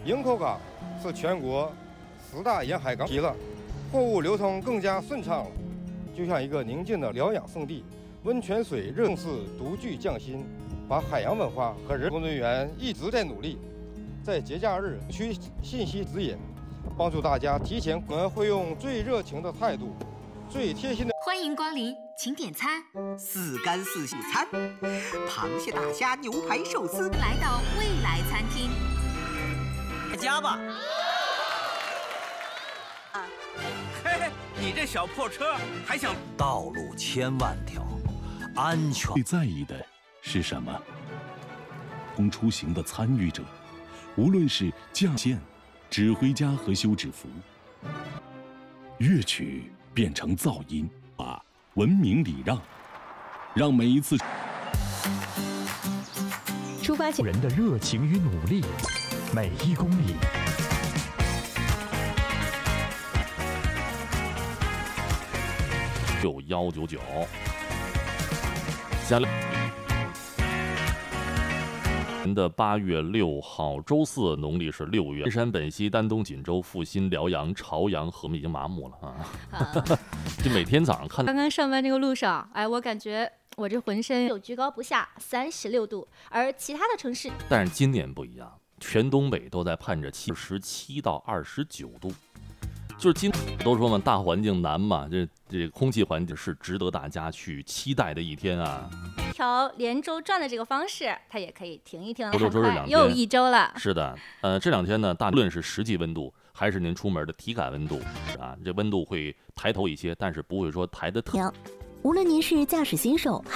营口港是全国10大沿海港体了，货物流通更加顺畅了，就像一个宁静的疗养圣地。温泉水热是独具匠心，把海洋文化和人工人员一直在努力，在节假日区信息指引，帮助大家提前。我们会用最热情的态度、最贴心的。 欢迎光临，请点餐。 4干4喜餐，螃蟹、大虾、牛排、寿司。 来到未来餐厅， 回家吧。 嘿嘿，你这小破车还想？ 道路千万条，安全最在意的是什么？公出行的参与者，无论是将线、指挥家和休止符，乐曲变成噪音，把文明礼让，让每一次出发前人的热情与努力，每1公里。 199。下来年的8月6号，周四，农历是6月。鞍山、本溪、丹东、锦州、阜新、辽阳、朝阳、和睦已经麻木了啊！就每天早上看。 刚刚上班这个路上，我感觉我这浑身有居高不下36度，而其他的城市， 但是今年不一样，全东北都在盼着17到29度。就是今都说嘛，大环境难嘛，这空气环境是值得大家去期待的一天啊。 调连周转的这个方式，它也可以停一停了。 周是2天， 又1周了。 是的，这2天呢，无论是实际温度，还是您出门的体感温度啊，这温度会抬头一些，但是不会说抬得特。 无论您是驾驶新手。